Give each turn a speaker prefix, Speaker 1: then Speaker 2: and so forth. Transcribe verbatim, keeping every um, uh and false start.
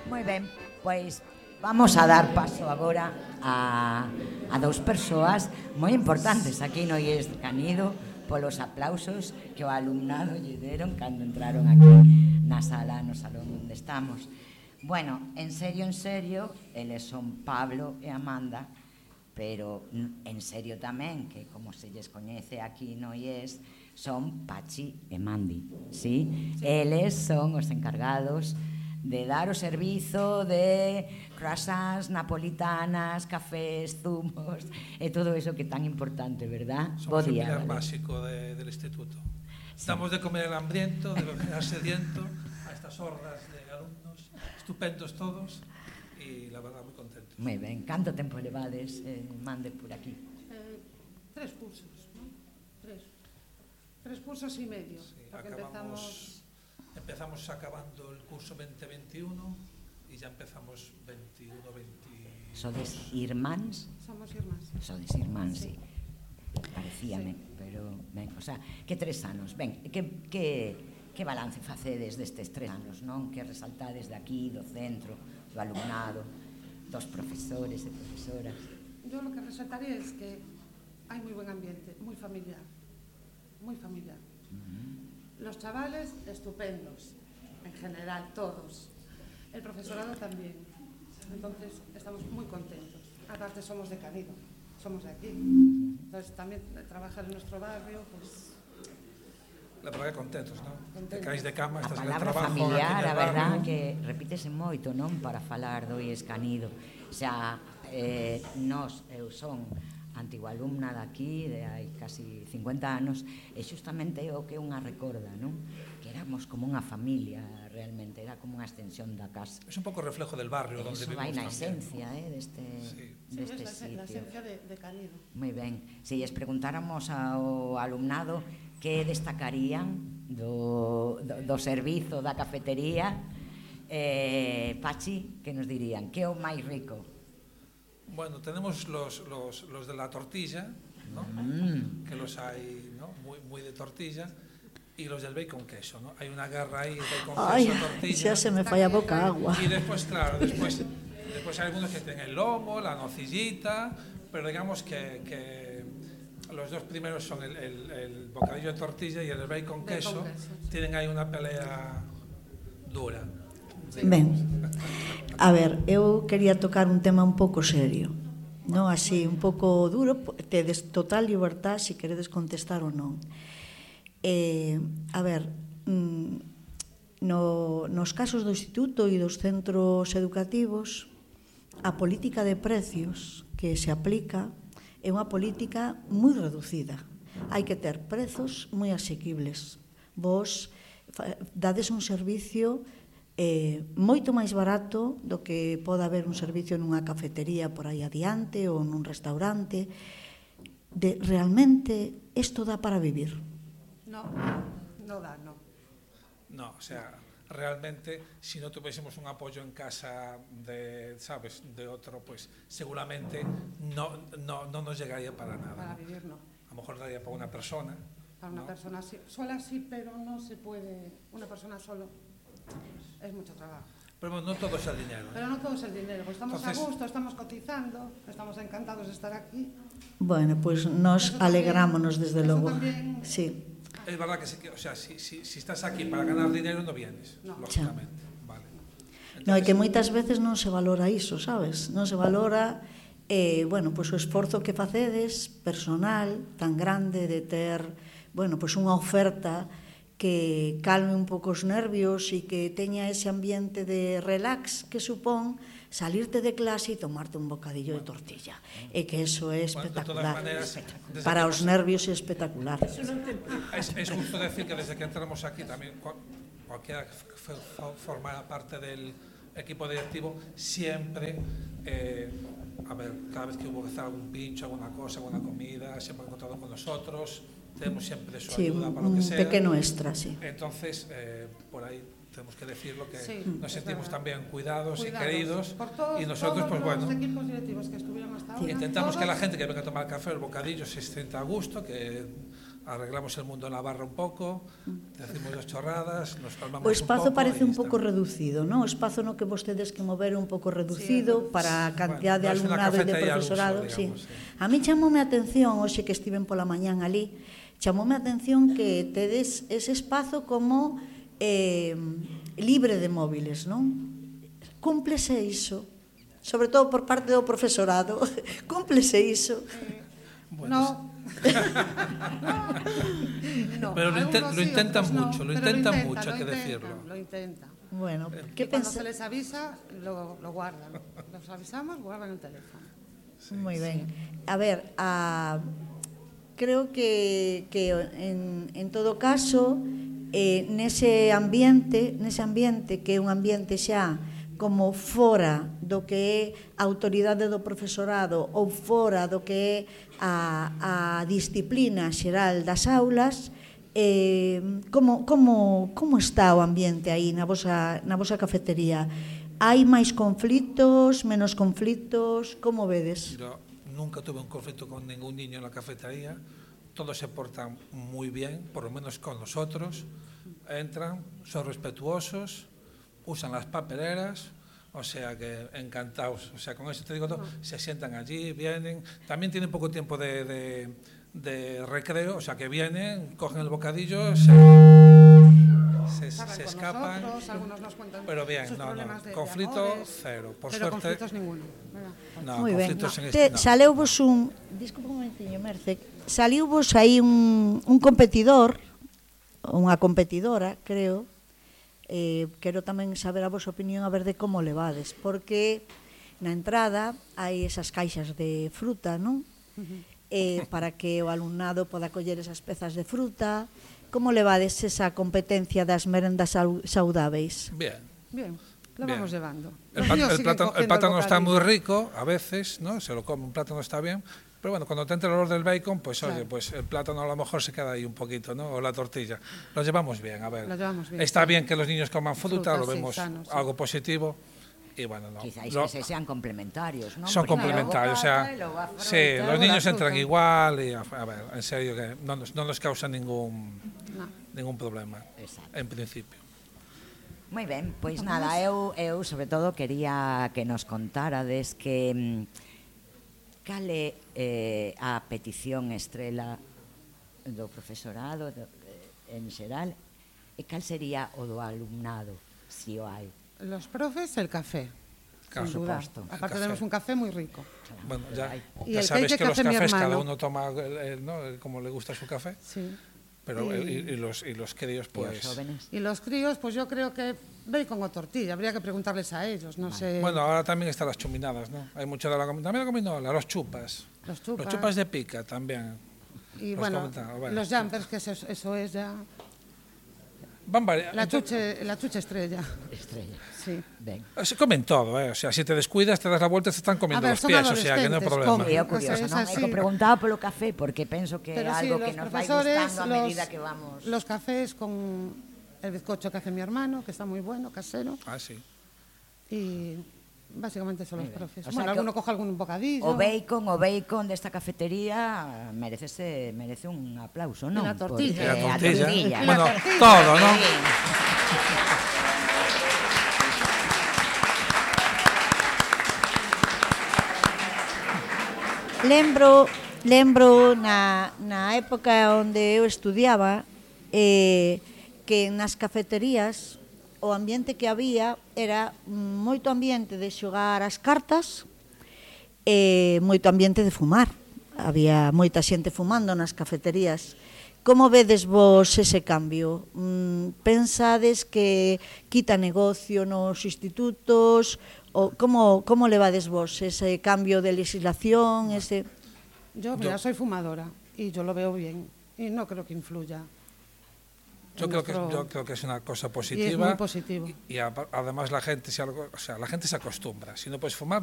Speaker 1: Moi ben, pois vamos a dar paso agora a, a dous persoas moi importantes aquí no I E S Canido polos aplausos que o alumnado lle deron cando entraron aquí na sala, no salón onde estamos. Bueno, en serio, en serio, eles son Pablo e Amanda, pero en serio tamén, que como se lles coñece aquí no I E S, son Pachi e Mandi, sí? Eles son os encargados de dar o servizo de croissants, napolitanas, cafés, zumos e todo eso que é tan importante, verdad?
Speaker 2: Somos
Speaker 1: Bo día,
Speaker 2: el pilar
Speaker 1: vale.
Speaker 2: básico de, del instituto.
Speaker 1: Sí.
Speaker 2: Damos de comer al hambriento, de beber al sediento, a estas hordas de alumnos, estupendos todos, y la verdad muy contentos.
Speaker 1: Moi ben, canto tempo levades, eh, Mande, por aquí?
Speaker 3: Eh, tres cursos, ¿no? Tres. Tres cursos y medio.
Speaker 2: Sí,
Speaker 3: porque
Speaker 2: acabamos...
Speaker 3: empezamos...
Speaker 2: Empezamos acabando el curso veinte veintiuno y ya empezamos veintiuno veinte...
Speaker 1: Sodes irmáns?
Speaker 3: Somos irmás.
Speaker 1: Sodes irmáns, sí.
Speaker 3: Sí.
Speaker 1: Parecíame, sí. Pero, ben, o sea, que tres anos, ben, que, que, que balance facedes destes tres anos, non? Que resaltades de aquí, do centro, do alumnado, dos profesores e profesoras?
Speaker 3: Yo lo que resaltaría es que hay muy buen ambiente, muy familiar, muy familiar.
Speaker 1: Uh-huh.
Speaker 3: Los chavales estupendos, en general, todos. El profesorado también. Entonces, estamos muy contentos. Aparte, somos de Canido, somos de aquí. Entonces, también trabajar en nuestro barrio, pues...
Speaker 2: La verdad que contentos, ¿no?
Speaker 3: Contentos.
Speaker 2: Te caes de cama,
Speaker 1: A
Speaker 2: estás en el
Speaker 1: palabra
Speaker 2: trabajo,
Speaker 1: familiar,
Speaker 2: aquí en
Speaker 1: a
Speaker 2: el
Speaker 1: verdad
Speaker 2: barrio.
Speaker 1: que repítese moito, non? Para falar do I E S Canido. O sea, eh, nós, eu son antiga alumna daqui de hai casi cincuenta anos e xustamente é o que unha recorda, non? Que éramos como unha familia realmente, era como unha extensión da casa.
Speaker 2: Es un poco reflejo del barrio donde
Speaker 1: Eso
Speaker 2: vivimos
Speaker 1: vai na
Speaker 2: también.
Speaker 1: esencia, eh, deste,
Speaker 2: Sí.
Speaker 3: Sí,
Speaker 1: deste
Speaker 3: es la,
Speaker 1: sitio.
Speaker 3: la esencia de, de Canido.
Speaker 1: Moi ben. Se lles preguntáramos ao alumnado que destacarían do, do, do servizo da cafetería, eh, Pachi, que nos dirían? Que é o máis rico?
Speaker 2: Bueno, tenemos los, los, los de la tortilla, ¿no?
Speaker 1: Mm.
Speaker 2: Que los hay, ¿no? Muy, muy de tortilla, y los del bacon queso, ¿no? Hay una guerra ahí, bacon
Speaker 4: Ay,
Speaker 2: queso, tortilla.
Speaker 4: xa se me fai a boca agua.
Speaker 2: Y después, claro, después, después hay algunos que tienen el lomo, la nocillita, pero digamos que, que los dos primeros son el, el, el bocadillo de tortilla y el bacon queso,
Speaker 3: Bacon queso, sí.
Speaker 2: tienen ahí una pelea dura.
Speaker 4: Ben, a ver, eu quería tocar un tema un pouco serio, non así, un pouco duro, tedes total libertad se queredes contestar ou non. Eh, a ver, no, nos casos do instituto e dos centros educativos, a política de precios que se aplica é unha política moi reducida. Hai que ter prezos moi asequibles. Vos dades un servicio eh, moito máis barato do que pode haber un servicio nunha cafetería por aí adiante ou nun restaurante. De, realmente, isto dá para vivir?
Speaker 3: No, no da, no.
Speaker 2: No, o sea, realmente, si no tuviésemos un apoyo en casa de, ¿sabes?, de otro, pues seguramente no, no, no nos llegaría para nada.
Speaker 3: Para
Speaker 2: ¿no?
Speaker 3: vivir no.
Speaker 2: A lo mejor daría para una persona.
Speaker 3: Para una
Speaker 2: ¿no?
Speaker 3: persona sí, sola sí, pero no se puede, una persona solo es mucho trabajo.
Speaker 2: Pero bueno, no todo es el dinero. ¿eh?
Speaker 3: Pero no todo es el dinero, pues estamos
Speaker 2: Entonces,
Speaker 3: a gusto, estamos cotizando, estamos encantados de estar aquí.
Speaker 4: Bueno, pois pues nos
Speaker 3: Eso también-
Speaker 4: alegrámonos desde
Speaker 3: eso
Speaker 4: logo.
Speaker 3: también-
Speaker 4: Sí.
Speaker 2: Es verdad que, sí, que o sea, si, si, si estás aquí para ganar dinero no vienes,
Speaker 3: No.
Speaker 2: lógicamente. Vale.
Speaker 4: No, é
Speaker 2: Entonces,
Speaker 4: que moitas veces non se valora iso, sabes? Non se valora eh, bueno, pois o esforzo que facedes personal tan grande de ter, bueno, pois unha oferta que calme un pouco os nervios e que teña ese ambiente de relax que supón salirte de clase e tomarte un bocadillo de tortilla. E que eso é
Speaker 2: Bueno, de todas
Speaker 4: espectacular.
Speaker 2: maneras, desde
Speaker 4: Para
Speaker 2: que
Speaker 4: os
Speaker 2: nos-
Speaker 4: nervios é espectacular.
Speaker 2: Es, es justo decir que desde que entramos aquí también cual- cualquiera que f- f- formara parte del equipo directivo siempre, eh, a ver, cada vez que hubo que hacer algún pincho, alguna cosa, alguna comida, siempre han contado con nosotros, tenemos siempre su
Speaker 4: Sí,
Speaker 2: ayuda para lo
Speaker 4: un
Speaker 2: que sea.
Speaker 4: pequeno extra, sí.
Speaker 2: Entonces, eh, por ahí tenemos que decirlo que
Speaker 3: Sí,
Speaker 2: nos
Speaker 3: es
Speaker 2: sentimos
Speaker 3: verdad.
Speaker 2: también cuidados,
Speaker 3: Cuidados
Speaker 2: y queridos,
Speaker 3: por todos,
Speaker 2: y nosotros,
Speaker 3: todos
Speaker 2: pues bueno,
Speaker 3: los equipos directivos que estuvieron hasta ahora.
Speaker 2: intentamos que la
Speaker 3: todos.
Speaker 2: gente que venga a tomar café o el bocadillo se sienta a gusto, que arreglamos el mundo en la barra un pouco, decimos as chorradas, nos calmamos
Speaker 4: O espazo
Speaker 2: un pouco.
Speaker 4: parece un pouco reducido, non? O espazo no que vostedes que mover un pouco reducido para a cantidad de
Speaker 2: Bueno, é unha
Speaker 4: alumnado e de
Speaker 2: cafetería al
Speaker 4: profesorado.
Speaker 2: uso,
Speaker 4: Sí.
Speaker 2: digamos, sí.
Speaker 4: A mí chamoume a atención, hoxe que estiven pola mañán ali, chamoume a atención que tedes ese espazo como eh, libre de móviles, non? Cúmplese iso, sobre todo por parte do profesorado, cúmplese iso.
Speaker 3: No. No,
Speaker 2: Pero lo, inte-
Speaker 3: algunos
Speaker 2: lo
Speaker 3: sí,
Speaker 2: intentan
Speaker 3: otros no,
Speaker 2: mucho, lo
Speaker 3: pero
Speaker 2: intentan
Speaker 3: intentan,
Speaker 2: mucho,
Speaker 3: lo
Speaker 2: hay que
Speaker 3: intentan,
Speaker 2: decirlo.
Speaker 3: Lo intentan.
Speaker 4: Bueno,
Speaker 3: Y
Speaker 4: que
Speaker 3: cuando
Speaker 4: pensa...
Speaker 3: se les avisa, lo, lo guardan. Los avisamos, guardan el teléfono.
Speaker 4: Moi ben. A ver, a, creo que, que en, en todo caso, eh, nese ambiente, nese ambiente que é un ambiente xa como fora do que é a autoridade do profesorado ou fora do que é a, a disciplina xeral das aulas, eh, como, como, como está o ambiente aí na vosa, na vosa cafetería? Hai máis conflitos, menos conflitos? Como vedes?
Speaker 2: Yo nunca tuve un conflicto con ningún niño en la cafetería, todos se portan muy bien, por lo menos con nosotros, entran, son respetuosos, usan las papeleras, o sea que encantados, o sea, con eso te digo todo, se sientan allí, vienen, también tienen poco tiempo de, de, de recreo, o sea que vienen, cogen el bocadillo, se, se,
Speaker 3: Hablan
Speaker 2: se
Speaker 3: con
Speaker 2: escapan,
Speaker 3: nosotros, algunos nos cuentan
Speaker 2: pero bien,
Speaker 3: sus
Speaker 2: no, no,
Speaker 3: problemas de,
Speaker 2: conflicto
Speaker 3: de amores,
Speaker 2: cero, por
Speaker 3: pero
Speaker 2: suerte,
Speaker 3: conflictos ninguno, ¿verdad?
Speaker 2: no,
Speaker 4: Moi ben.
Speaker 2: conflictos en
Speaker 4: Te,
Speaker 2: este, no.
Speaker 4: Saleuvos un... Disculpa un momentiño, Merce. Saliuvos aí un, un competidor, unha competidora, creo. Eh, quero tamén saber a vosa opinión a ver de como levades, porque na entrada hai esas caixas de fruta, non? Eh, para que o alumnado poda coller esas pezas de fruta. Como levades esa competencia das merendas sau- saudáveis?
Speaker 2: Bien.
Speaker 3: Bien, lo
Speaker 2: Bien.
Speaker 3: vamos llevando.
Speaker 2: El,
Speaker 3: Los
Speaker 2: pat-
Speaker 3: niños
Speaker 2: el
Speaker 3: siguen
Speaker 2: plátano, el
Speaker 3: cogiendo
Speaker 2: plátano está muy
Speaker 3: bocadillo.
Speaker 2: rico, a veces, ¿no? Se lo come, un plátano está bien. Pero bueno, cuando te entra el olor del bacon, pues oye,
Speaker 3: Claro.
Speaker 2: pues el plátano a lo mejor se queda ahí un poquito, ¿no? O la tortilla. Lo llevamos bien, a ver.
Speaker 3: Lo llevamos bien,
Speaker 2: Está
Speaker 3: sí.
Speaker 2: bien que los niños coman fruta,
Speaker 3: Fruta,
Speaker 2: lo
Speaker 3: sí,
Speaker 2: vemos
Speaker 3: sano, sí.
Speaker 2: algo positivo. Y bueno, no.
Speaker 1: Quizáis
Speaker 2: Lo-
Speaker 1: que se sean complementarios, ¿no?
Speaker 2: son
Speaker 1: Porque
Speaker 2: complementarios, o
Speaker 1: luego
Speaker 2: sea,
Speaker 1: papa y luego afro y
Speaker 2: sí,
Speaker 1: tal,
Speaker 2: los
Speaker 1: luego
Speaker 2: niños
Speaker 1: la
Speaker 2: entran
Speaker 1: fruta.
Speaker 2: igual y a, a ver, en serio que no nos, no nos causa ningún
Speaker 3: No.
Speaker 2: ningún problema,
Speaker 1: Exacto.
Speaker 2: en principio.
Speaker 1: Moi ben, pois nada, eu, eu sobre todo quería que nos contarades que mm, cal é eh, a petición estrela do profesorado do, eh, en xeral e cal sería o do alumnado, si o hai.
Speaker 3: Los profes, el café.
Speaker 2: Claro,
Speaker 3: sin duda.
Speaker 1: supuesto. El
Speaker 3: Aparte
Speaker 2: café.
Speaker 3: tenemos un café muy rico.
Speaker 2: Bueno, ya,
Speaker 3: Y
Speaker 2: ya
Speaker 3: el
Speaker 2: sabes
Speaker 3: cake
Speaker 2: que
Speaker 3: que
Speaker 2: los
Speaker 3: hace mi
Speaker 2: cafés cada
Speaker 3: hermano.
Speaker 2: uno toma el- el- ¿no? el- como le gusta su café,
Speaker 3: Sí.
Speaker 2: pero
Speaker 3: Y-
Speaker 2: el- y, y los y los críos
Speaker 1: E os
Speaker 2: pues
Speaker 1: jóvenes?
Speaker 3: Y los críos, pues yo creo que bacon o tortilla. Habría que preguntarles a ellos, no sé.
Speaker 2: bueno, ahora también están las chuminadas, ¿no? Hay mucho de la comi- también la gominola, los chupas.
Speaker 3: Los chupas.
Speaker 2: Los chupas de pica también.
Speaker 3: y
Speaker 2: los
Speaker 3: bueno,
Speaker 2: comentaba, bueno.
Speaker 3: los jumpers, que eso, eso es ya.
Speaker 2: Van variando.
Speaker 3: La chuche, la chuche estrella.
Speaker 1: Estrella.
Speaker 3: Sí.
Speaker 1: Ben.
Speaker 2: Se comen todo, ¿eh? O sea, si te descuidas, te das la vuelta, te están comiendo
Speaker 3: A ver,
Speaker 2: los
Speaker 3: son
Speaker 2: pies, o sea, que no hay
Speaker 3: adolescentes,
Speaker 2: problema.
Speaker 3: comen.
Speaker 1: E o
Speaker 3: Pues
Speaker 1: curioso,
Speaker 3: es
Speaker 1: non? É
Speaker 3: así.
Speaker 1: que preguntaba polo café porque penso que é
Speaker 3: Pero sí,
Speaker 1: algo que
Speaker 3: los
Speaker 1: nos vai
Speaker 3: profesores,
Speaker 1: gustando a
Speaker 3: los,
Speaker 1: medida que vamos.
Speaker 3: los cafés con el bizcocho que hace mi hermano, que está muy bueno, casero.
Speaker 2: Ah, sí.
Speaker 3: Y básicamente son los
Speaker 1: Muy bien.
Speaker 3: profes.
Speaker 1: O sea
Speaker 3: Bueno,
Speaker 1: que
Speaker 3: alguno coge algún bocadillo.
Speaker 1: O bacon, o bacon desta cafetería merece merece un aplauso, non?
Speaker 3: la tortilla.
Speaker 2: Y
Speaker 1: Porque
Speaker 2: la
Speaker 1: a
Speaker 2: tortilla.
Speaker 1: tortilla.
Speaker 2: Bueno,
Speaker 3: la tortilla.
Speaker 2: todo, ¿no?
Speaker 4: Lembro, lembro na, na época onde eu estudiaba eh, que nas cafeterías o ambiente que había era moito ambiente de xogar as cartas e moito ambiente de fumar. Había moita xente fumando nas cafeterías. Como vedes vos ese cambio? Mm, pensades que quita negocio nos institutos? O como, como levades vos ese cambio de legislación? Ese...
Speaker 3: Yo, mira, soy fumadora y yo lo veo bien. Y no creo que influya.
Speaker 2: Yo
Speaker 3: en
Speaker 2: creo, que,
Speaker 3: nuestro-
Speaker 2: yo creo que es una cosa
Speaker 3: Y es
Speaker 2: positiva.
Speaker 3: muy positivo.
Speaker 2: Y, y a- además la gente, se, algo- o sea, la gente se acostumbra. Si no puedes fumar,